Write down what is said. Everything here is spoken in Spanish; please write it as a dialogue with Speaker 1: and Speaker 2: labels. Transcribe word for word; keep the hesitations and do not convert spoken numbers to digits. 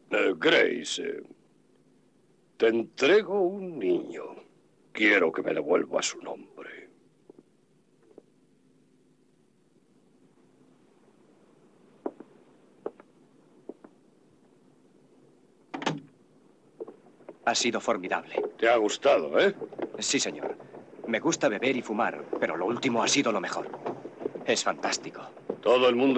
Speaker 1: Eh, Grace, eh, te entrego un niño. Quiero que me devuelva su nombre.
Speaker 2: Ha sido formidable.
Speaker 1: ¿Te ha gustado, eh?
Speaker 2: Sí, señor. Me gusta beber y fumar, pero lo último ha sido lo mejor. Es fantástico.
Speaker 1: Todo el mundo